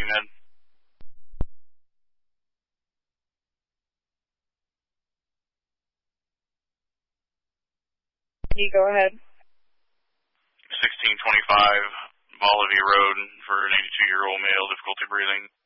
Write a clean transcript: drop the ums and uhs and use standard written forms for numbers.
Med. You go ahead. 1625 Bolivar Road for an 82-year-old male, difficulty breathing.